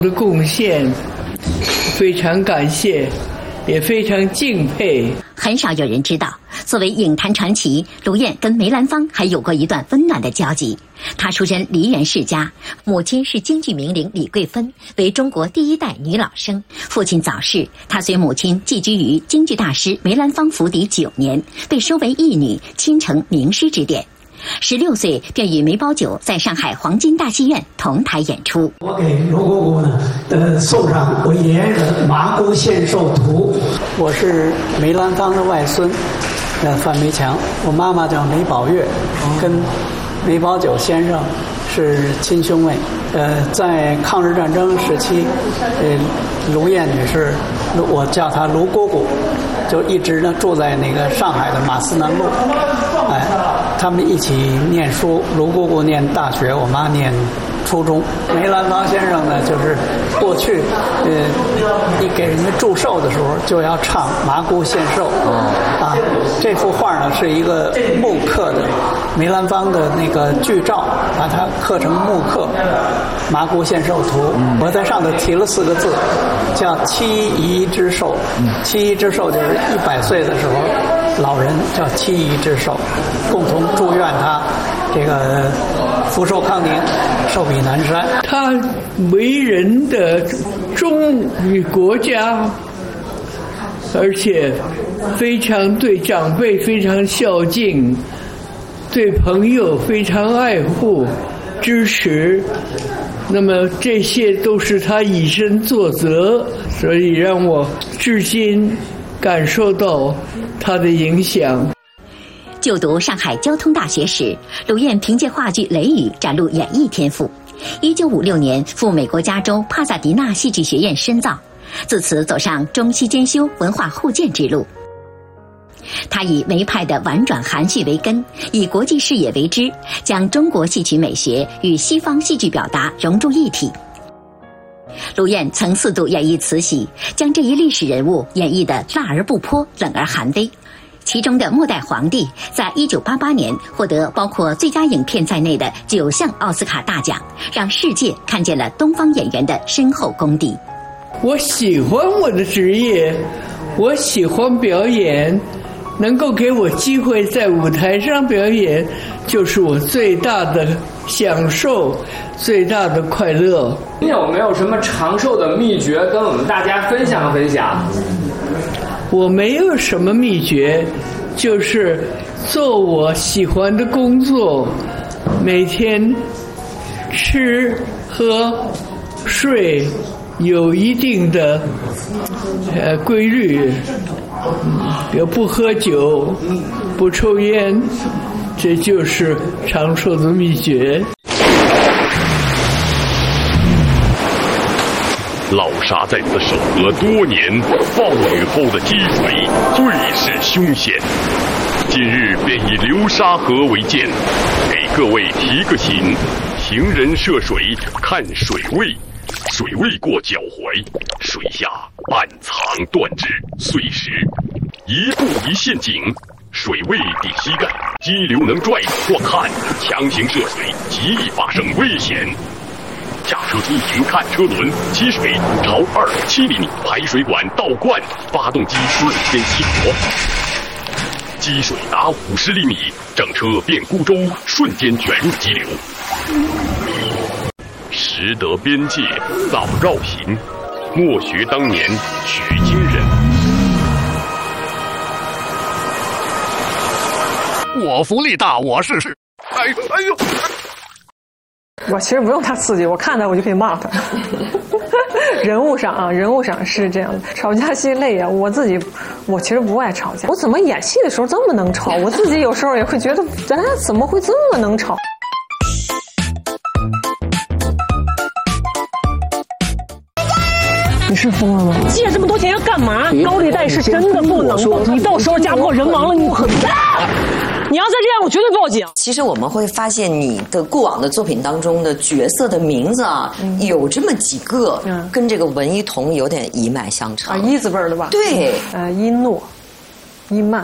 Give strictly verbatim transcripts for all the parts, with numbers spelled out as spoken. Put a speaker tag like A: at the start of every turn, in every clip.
A: 的贡献，非常感谢，也非常敬佩。
B: 很少有人知道，作为影坛传奇，卢燕跟梅兰芳还有过一段温暖的交集。她出身梨园世家，母亲是京剧名伶李桂芬，为中国第一代女老生。父亲早逝，她随母亲寄居于京剧大师梅兰芳府邸九年，被收为义女，亲承名师指点。十六岁便与梅葆玖在上海黄金大戏院同台演出。
C: 我给罗姑姑呢，呃，送上我爷爷的《麻姑献寿图》。我是梅兰芳的外孙，呃，范梅强。我妈妈叫梅宝月，跟梅葆玖先生是亲兄妹。呃，在抗日战争时期，呃，卢燕女士，我叫她卢姑姑，就一直呢住在那个上海的马思南路，哎，他们一起念书，卢姑姑念大学，我妈念初中。梅兰芳先生呢，就是过去，呃，你给人家祝寿的时候就要唱《麻姑献寿》啊。这幅画呢是一个木刻的梅兰芳的那个剧照，把它刻成木刻，《麻姑献寿图》。我在上头提了四个字，叫七姨之寿。七姨之寿就是一百岁的时候，老人叫七姨之寿，共同祝愿他这个福寿康宁，寿比南山。
A: 他为人的忠于国家，而且非常对长辈非常孝敬，对朋友非常爱护支持，那么这些都是他以身作则，所以让我至今感受到他的影响。
B: 就读上海交通大学时，卢燕凭借话剧《雷雨》展露演艺天赋。一九五六年赴美国加州帕萨迪纳戏剧学院深造，自此走上中西兼修文化互鉴之路。他以梅派的婉转含蓄为根，以国际视野为枝，将中国戏曲美学与西方戏剧表达融入一体。卢燕曾四度演绎慈禧，将这一历史人物演绎得辣而不泼，冷而寒微。其中的《末代皇帝》在一九八八年获得包括最佳影片在内的九项奥斯卡大奖，让世界看见了东方演员的深厚功底。
A: 我喜欢我的职业，我喜欢表演，能够给我机会在舞台上表演，就是我最大的享受，最大的快乐。
D: 你有没有什么长寿的秘诀跟我们大家分享分享？
A: 我没有什么秘诀，就是做我喜欢的工作，每天吃喝睡有一定的呃规律，比如不喝酒，不抽烟，这就是长寿的秘诀。
E: 老沙在此守河多年，暴雨后的积水最是凶险。今日便以流沙河为鉴，给各位提个醒：行人涉水看水位，水位过脚踝，水下半藏断指碎石，一步一陷阱，水位抵膝盖，激流能拽或看，强行涉水极易发生危险。驾车出行看车轮，积水朝二点七厘米，排水管倒灌，发动机瞬间熄火。积水达五十厘米，整车变孤舟，瞬间卷入激流。识得边界早绕行，莫学当年取经人。
F: 我福利大，我试试。哎呦哎呦！
G: 我其实不用他刺激，我看他我就可以骂他。人物上啊，人物上是这样的。吵架戏累啊，我自己我其实不爱吵架。我怎么演戏的时候这么能吵？我自己有时候也会觉得，哎，怎么会这么能吵？你是疯了吗？借这么多钱要干嘛？高利贷是真的不能动，你到时候家破人亡了，你很大。你要再这样，我绝对报警。
H: 其实我们会发现，你的过往的作品当中的角色的名字啊，嗯、有这么几个，嗯、跟这个文一彤有点一脉相承。
G: 啊，一字辈的吧？
H: 对，
G: 呃，一诺、一曼、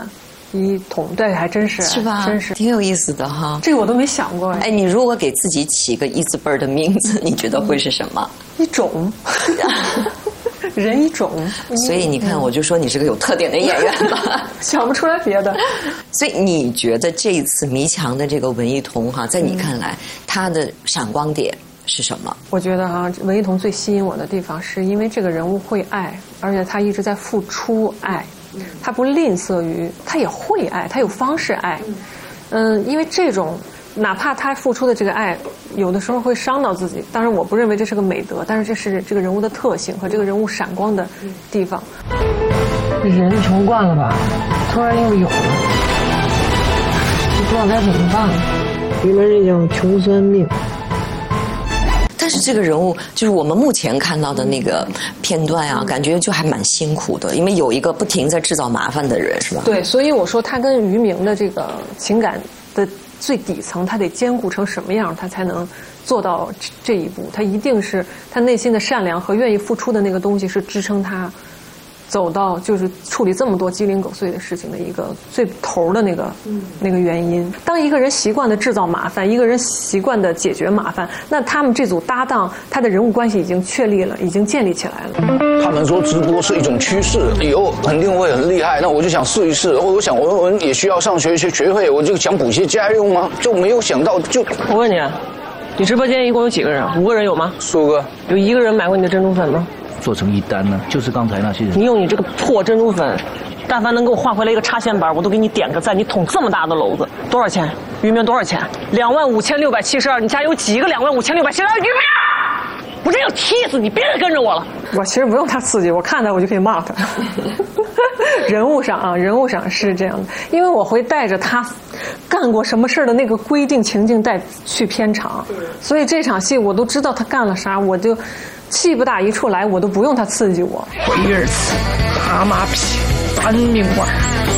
G: 一统，对，还真是，
H: 是吧？
G: 真是
H: 挺有意思的哈。
G: 这个我都没想过。
H: 哎，你如果给自己起个一字辈的名字，你觉得会是什么？
G: 一种。人一种，
H: 所以你看，我就说你是个有特点的演员吧，
G: 想不出来别的。
H: 所以你觉得这一次迷墙的这个文艺童哈，在你看来，它的闪光点是什么？
G: 我觉得哈，文艺童最吸引我的地方，是因为这个人物会爱，而且他一直在付出爱，他不吝啬于，他也会爱，他有方式爱。嗯，因为这种。哪怕他付出的这个爱，有的时候会伤到自己。当然，我不认为这是个美德，但是这是这个人物的特性和这个人物闪光的地方。
I: 人穷惯了吧，突然又有了，就不知道该怎么办了。你们这叫穷酸命。
H: 但是这个人物，就是我们目前看到的那个片段啊，感觉就还蛮辛苦的，因为有一个不停在制造麻烦的人，是吧？
G: 对，所以我说他跟于明的这个情感的。最底层，他得兼顾成什么样，他才能做到这一步？他一定是他内心的善良和愿意付出的那个东西，是支撑他走到就是处理这么多鸡零狗碎的事情的一个最头的那个、嗯、那个原因。当一个人习惯的制造麻烦，一个人习惯的解决麻烦，那他们这组搭档，他的人物关系已经确立了，已经建立起来了。
J: 他们说直播是一种趋势，以后肯定会很厉害。那我就想试一试，我想我我也需要上学学学费，我就想补些家用吗？就没有想到就。
I: 我问你，你直播间一共有几个人？五个人有吗？
J: 四个。
I: 有一个人买过你的珍珠粉吗？
K: 做成一单呢，就是刚才那些人。
I: 你用你这个破珍珠粉，但凡能给我换回来一个插线板，我都给你点个赞。你捅这么大的篓子，多少钱？于明多少钱？两万五千六百七十二。你家有几个两万五千六百七十二？于明，我真要气死你！别再跟着我了。
G: 我其实不用他刺激，我看他我就可以骂他。人物上啊，人物上是这样的，因为我会带着他干过什么事的那个规定情境带去片场，所以这场戏我都知道他干了啥，我就气不打一处来，我都不用他刺激我。
I: 龟儿子，大马屁，三命丸。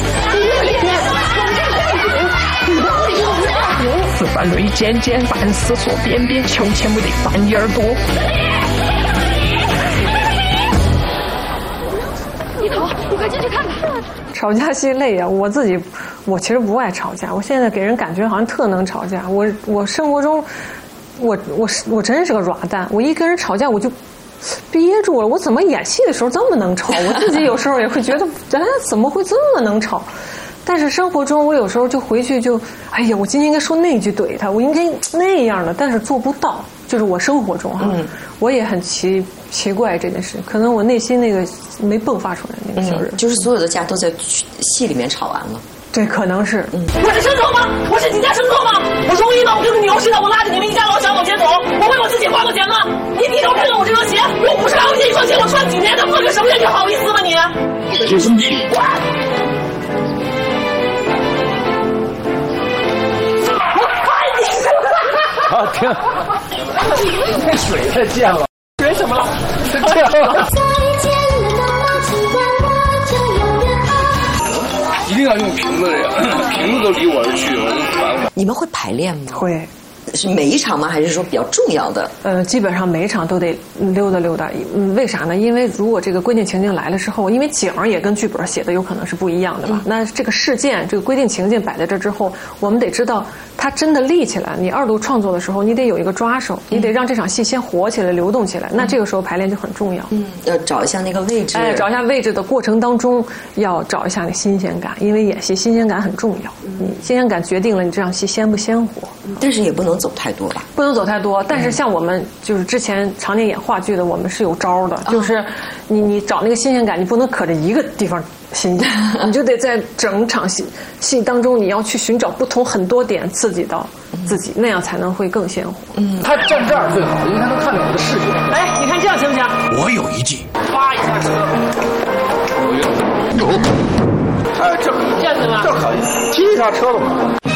I: 四番雷尖尖，半死锁边边，求钱不得翻耳朵。
L: 一头，你快进去看看。
G: 吵架戏累呀、啊，我自己我其实不爱吵架，我现在给人感觉好像特能吵架。我我生活中，我我我真是个软蛋，我一跟人吵架我就憋住了。我怎么演戏的时候这么能吵？我自己有时候也会觉得，哎，怎么会这么能吵？但是生活中，我有时候就回去就，哎呀，我今天应该说那句怼他，我应该那样的，但是做不到。就是我生活中哈、嗯，我也很奇奇怪这件事，可能我内心那个没迸发出来那个小人、
H: 嗯，就是所有的架都在戏里面吵完了。
G: 对，可能是。
I: 嗯、我是生错吗？我是你家生错吗？我容易吗？我跟个牛似的，我拉着你们一家老小往前走，我为我自己花过钱吗？你低头看看我这双鞋，用五十块钱一双鞋，我穿几年的，混个什么人？你好意思吗你？
K: 就是你。
J: 啊天！那水太贱了，
I: 水什么了？
J: 这样。
K: 一定要用瓶子的呀，瓶子都离我而去，我就烦我。
H: 你们会排练吗？
G: 会。
H: 是每一场吗？还是说比较重要的？
G: 呃，基本上每一场都得溜达溜达。嗯，为啥呢？因为如果这个规定情境来了之后，因为景儿也跟剧本写的有可能是不一样的吧。嗯、那这个事件，这个规定情境摆在这之后，我们得知道它真的立起来。你二度创作的时候，你得有一个抓手，你得让这场戏先活起来、流动起来。嗯、那这个时候排练就很重要。
H: 嗯，要找一下那个位置。
G: 哎，找一下位置的过程当中，要找一下那新鲜感，因为演戏新鲜感很重要。嗯、你新鲜感决定了你这场戏鲜不鲜活。
H: 但是也不能走太多吧。
G: 不能走太多，但是像我们就是之前常年演话剧的，我们是有招的，哦、就是你你找那个新鲜感，你不能可着一个地方新鲜，你就得在整场戏戏当中，你要去寻找不同很多点刺激到自己，嗯、那样才能会更鲜活。
J: 嗯，他站这儿最好，因为他能看到我的视觉。
I: 哎，你看这样行不行？
K: 我有一计，
I: 发一下车。
J: 有。哎，这
I: 这样行吗？
J: 这可以，踢一下车了嘛。